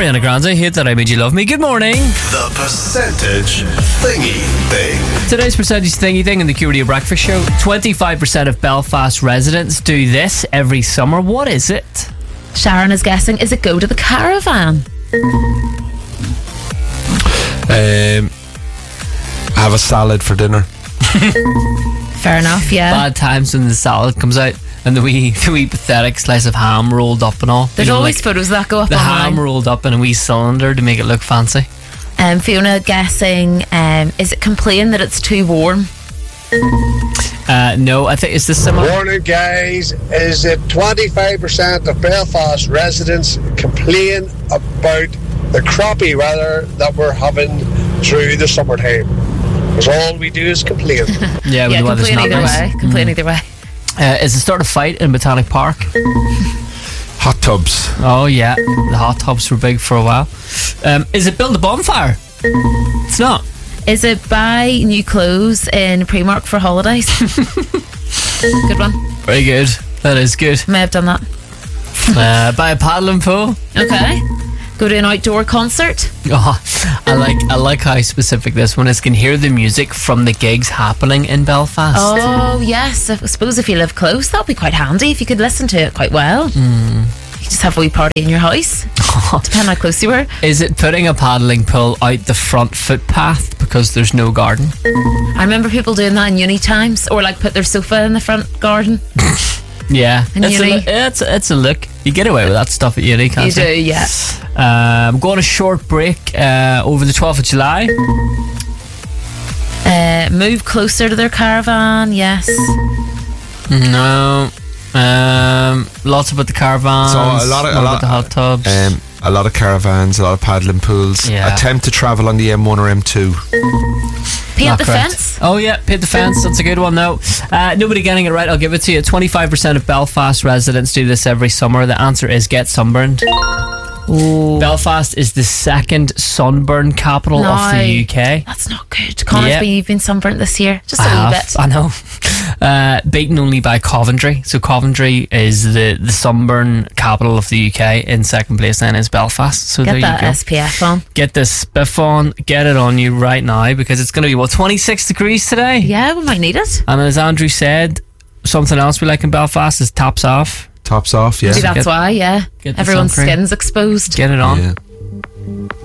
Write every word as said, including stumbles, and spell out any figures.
Ariana Grande, Hate That I Made You Love Me. Good morning. The percentage thingy thing. Today's percentage thingy thing in the Q Radio Breakfast Show. twenty-five percent of Belfast residents do this every summer. What is it? Sharon is guessing, is it go to the caravan? Um, have a salad for dinner. Fair enough, yeah. Bad times when the salad comes out and the wee, the wee pathetic slice of ham rolled up and all. There's You know, always like photos that go up the online. ham rolled up in a wee cylinder to make it look fancy. Um, Fiona guessing, um, is it complain that it's too warm? Uh, no, I think, is this similar? Morning, guys. Is it twenty-five percent of Belfast residents complain about the crappy weather that we're having through the summertime? Because all we do is complain. Yeah, when yeah, the weather's complain not either nice. way. Complain either way. Uh, is it start a fight in Botanic Park? Hot tubs. Oh yeah, the hot tubs were big for a while. Um, is it build a bonfire? It's not. Is it buy new clothes in Primark for holidays? Good one. Very good. That is good. May have done that. Uh, buy a paddling pool. Okay. Go to an outdoor concert. Oh, I like I like how specific this one is. Can hear the music from the gigs happening in Belfast. Oh, yes. I suppose if you live close, that'd be quite handy if you could listen to it quite well. Mm. You could just have a wee party in your house. Depending how close you were. Is it putting a paddling pool out the front footpath because there's no garden? I remember people doing that in uni times, or like put their sofa in the front garden. Yeah, In it's a, uni. look- it's, it's a look. You get away with that stuff at uni, can't You you? do, yeah. Um, going a short break uh, over the twelfth of July. Uh, move closer to their caravan, yes. No. Um, lots about the caravans. So a lot of a more lot about the hot tubs. Um, a lot of caravans, a lot of paddling pools. Yeah. Attempt to travel on the M one or M two. Paint Not the correct. fence. Oh yeah, paint the fence. That's a good one though. Uh, nobody getting it right. I'll give it to you. twenty-five percent of Belfast residents do this every summer. The answer is get sunburned. Ooh. Belfast is the second sunburn capital of No. the U K. That's not good. Connor's Yeah. been, you've been sunburnt this year. Just a I wee have, bit. I know. Uh, beaten only by Coventry. So Coventry is the, the sunburn capital of the U K. In second place then is Belfast. So Get there that you go. S P F on. Get the spiff on. Get it on you right now because it's going to be, what, twenty-six degrees today? Yeah, we might need it. And as Andrew said, something else we like in Belfast is tops off. Tops off, yeah. Maybe that's get- why, yeah. get the Everyone's sun cream. skin's exposed. Get it on. Yeah.